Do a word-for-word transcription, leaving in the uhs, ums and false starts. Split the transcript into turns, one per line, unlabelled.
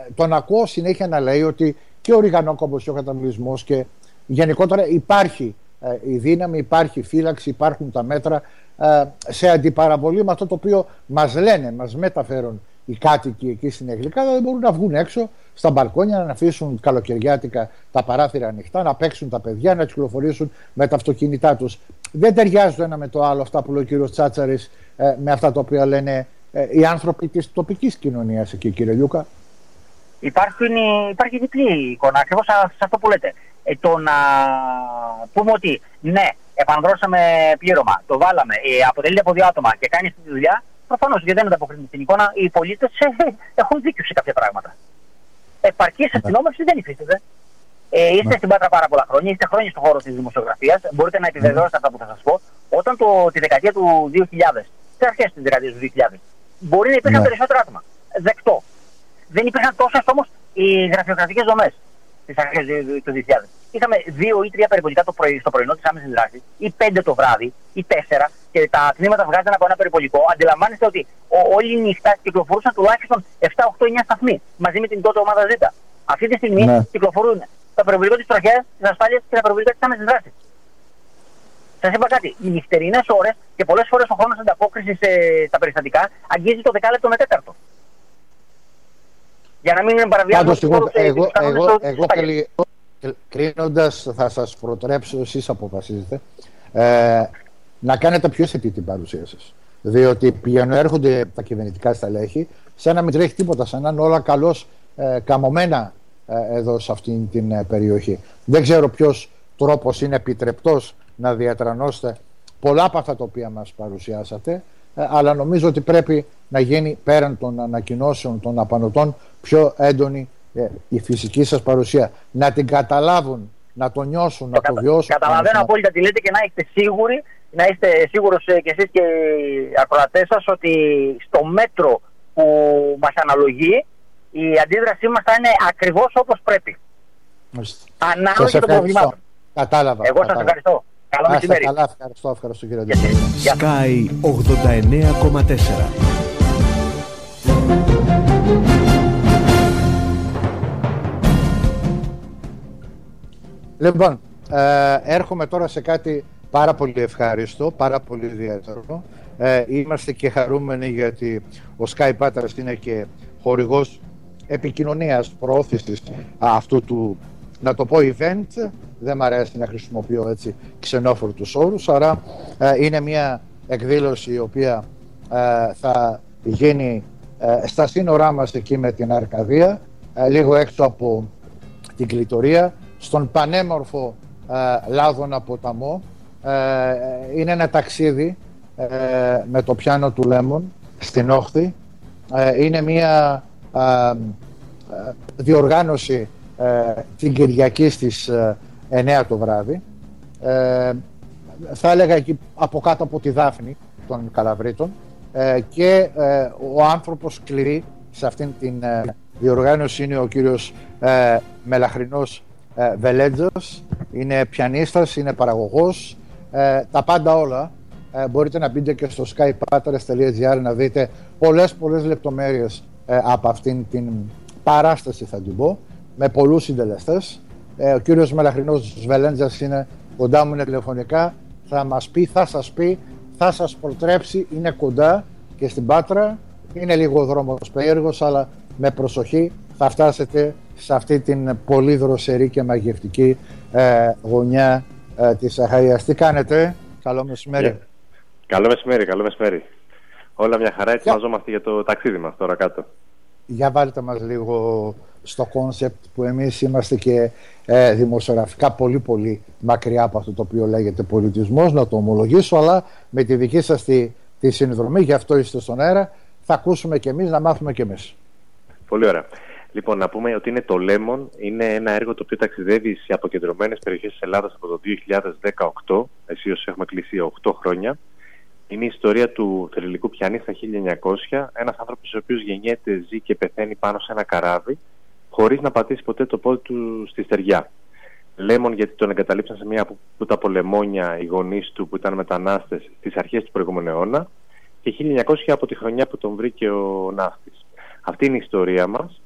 τον ακούω συνέχεια να λέει ότι και ο ριγανόκομπος και ο καταβλισμός και γενικότερα υπάρχει ε, η δύναμη, υπάρχει η φύλαξη, υπάρχουν τα μέτρα ε, σε αντιπαραβολή με αυτό το οποίο μας λένε, μας μεταφέρουν οι κάτοικοι εκεί στην Αγγλικάδα. Δεν μπορούν να βγουν έξω στα μπαλκόνια, να αφήσουν καλοκαιριάτικα τα παράθυρα ανοιχτά, να παίξουν τα παιδιά, να κυκλοφορήσουν με τα αυτοκίνητά τους. Δεν ταιριάζει το ένα με το άλλο αυτά που λέει ο κύριος Τσάτσαρης ε, με αυτά τα οποία λένε ε, οι άνθρωποι της τοπικής κοινωνίας εκεί, κύριε Λιούκα.
Υπάρχουν, υπάρχει διπλή εικόνα, ακριβώς σε αυτό που λέτε. Ε, το να πούμε ότι ναι, επανδρώσαμε πλήρωμα, το βάλαμε, ε, αποτελείται από δύο άτομα και κάνει αυτή τη δουλειά, προφανώς γιατί δεν ανταποκρίνεται στην εικόνα, οι πολίτες ε, έχουν δίκιο σε κάποια πράγματα. Επαρκής αστυνόμευση δεν υφίσταται. Ε, είστε ναι. στην Πάτρα πάρα πολλά χρόνια, είστε χρόνια στον χώρο της δημοσιογραφίας, μπορείτε να επιβεβαιώσετε αυτά που θα σας πω. Όταν το, τη δεκαετία του δύο χιλιάδες, στις αρχές της δεκαετίας του δύο χιλιάδες, μπορεί να υπήρχαν ναι. περισσότερα άτομα. Δεκτό. Δεν υπήρχαν τόσες όμως οι γραφειοκρατικές δομές στις αρχές του δύο χιλιάδες. Είχαμε δύο ή τρία περιπολικά το πρωί, στο πρωινό της άμεσης δράσης, ή πέντε το βράδυ, ή τέσσερα, και τα τμήματα βγάζαν από ένα περιπολικό. Αντιλαμβάνεστε ότι ο, όλη η νύχτα κυκλοφορούσαν τουλάχιστον επτά, οκτώ, εννιά σταθμοί μαζί με την τότε ομάδα Z. Αυτή τη στιγμή ναι. κυκλοφορούν τα περιπολικά της τροχιάς, της ασφάλειας και τα περιπολικά της άμεσης δράσης. Σας είπα κάτι, οι νυχτερινές ώρες και πολλές φορές ο χρόνος ανταπόκρισης στα περιστατικά αγγίζει το δεκάλεπτο με τέταρτο. Για να μην παραβιάζουμε τους όρους
εγώ, εγώ, εγώ κρίνοντας, θα σας προτρέψω, εσείς αποφασίζετε, ε, να κάνετε πιο θετή την παρουσία σας. Διότι πηγαίνουν, έρχονται τα κυβερνητικά στελέχη, σαν να μην τρέχει τίποτα, σαν να είναι όλα καλώς ε, καμωμένα ε, εδώ σε αυτήν την ε, περιοχή. Δεν ξέρω ποιος τρόπος είναι επιτρεπτός να διατρανώσετε πολλά από αυτά τα οποία μας παρουσιάσατε, ε, αλλά νομίζω ότι πρέπει να γίνει πέραν των ανακοινώσεων των απανωτών πιο έντονη ε, η φυσική σας παρουσία. Να την καταλάβουν, να το νιώσουν, να το βιώσουν.
Καταλαβαίνω απόλυτα τι λέτε και να είστε σίγουροι, να είστε σίγουρος και εσείς και οι ακροατές σας ότι στο μέτρο που μας αναλογεί η αντίδρασή μας θα είναι ακριβώς όπως πρέπει. Ανάλογα των προβλημάτων.
Κατάλαβα.
Εγώ σας ευχαριστώ. Καλό μεσημέρι.
Καλά, ευχαριστώ, ευχαριστώ κύριε
Sky ογδόντα εννέα κόμμα τέσσερα.
Λοιπόν, ε, έρχομαι τώρα σε κάτι πάρα πολύ ευχάριστο, πάρα πολύ ιδιαίτερο. Ε, είμαστε και χαρούμενοι γιατί ο Sky Πάτρας είναι και χορηγός επικοινωνίας, προώθησης αυτού του, να το πω, event. Δεν μ' αρέσει να χρησιμοποιώ έτσι ξενόφορτους όρους, άρα ε, είναι μια εκδήλωση η οποία ε, θα γίνει ε, στα σύνορά μας εκεί με την Αρκαδία, ε, λίγο έξω από την Κλειτορία, στον πανέμορφο ε, Λάδωνα ποταμό. Ε, είναι ένα ταξίδι ε, με το πιάνο του Λέμον στην όχθη. Ε, είναι μια ε, ε, διοργάνωση ε, την Κυριακή στις ε, εννιά το βράδυ. Ε, θα έλεγα εκεί από κάτω από τη Δάφνη των Καλαβρίτων, ε, και ε, ο άνθρωπος κληρί σε αυτήν την ε, διοργάνωση είναι ο κύριος ε, Μελαχρινός ε, Βελέτζος. Είναι πιανίστας, είναι παραγωγός, ε, τα πάντα όλα. Ε, μπορείτε να μπείτε και στο sky patras τελεία gr να δείτε πολλές πολλές λεπτομέρειες ε, από αυτήν την παράσταση, θα την πω, με πολλούς συντελεστές. Ε, ο κύριος Μελαχρινός Βελέτζας είναι κοντά μου, είναι τηλεφωνικά, θα μας πει, θα σας πει, θα σας προτρέψει, είναι κοντά και στην Πάτρα. Είναι λίγο ο δρόμος περίεργος, αλλά με προσοχή θα φτάσετε σε αυτή την πολύ δροσερή και μαγευτική ε, γωνιά ε, της Αχαΐας. Τι κάνετε? Καλό μεσημέρι.
Yeah. Καλό μεσημέρι, καλό μεσημέρι. Όλα μια χαρά, ετοιμαζόμαστε yeah. για το ταξίδι μας τώρα κάτω.
Για βάλτε μας λίγο στο κόνσεπτ που εμείς είμαστε και ε, δημοσιογραφικά πολύ πολύ μακριά από αυτό το οποίο λέγεται πολιτισμός, να το ομολογήσω, αλλά με τη δική σας τη, τη συνδρομή, γι' αυτό είστε στον αέρα, θα ακούσουμε και εμείς, να μάθουμε και εμείς.
Πολύ ωραία. Λοιπόν, να πούμε ότι είναι το Lemon, είναι ένα έργο το οποίο ταξιδεύει σε αποκεντρωμένες περιοχές της Ελλάδας από το δύο χιλιάδες δεκαοκτώ, αισίως έχουμε κλείσει οκτώ χρόνια. Είναι η ιστορία του θρυλικού πιανίστα στα χίλια εννιακόσια, ένας άνθρωπος ο οποίος γεννιέται, ζει και πεθαίνει πάνω σε ένα καράβι, χωρίς να πατήσει ποτέ το πόδι του στη στεριά. Lemon γιατί τον εγκαταλείψαν σε μια από τα πολεμόνια οι γονείς του που ήταν μετανάστες στις αρχές του προηγούμενου αιώνα, και χίλια εννιακόσια από τη χρονιά που τον βρήκε ο ναύτης. Αυτή είναι η ιστορία μας.